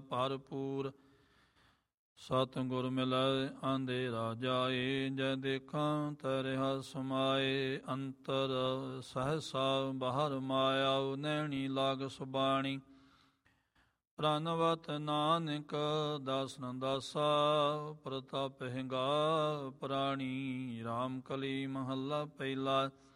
ਭਰਪੂਰ। ਸਤਿਗੁਰ ਮਿਲੈ ਅੰਧੇਰਾ ਜਾਏ, ਜੈ ਦੇਖਾਂ ਤੈ ਰਿਹਾ ਸਮਾਏ। ਅੰਤਰ ਸਹਸਾ ਬਾਹਰ ਮਾਇਆ, ਨੈਣੀ ਲਾਗ ਸੁਬਾਣੀ। ਪ੍ਰਣਵਤ ਨਾਨਕ ਦਾਸਨ ਦਾਸਾ, ਪ੍ਰਤਾਪ ਹਿੰਗਾ ਪ੍ਰਾਣੀ। ਰਾਮ ਕਲੀ ਮਹੱਲਾ ਪਹਿਲਾ।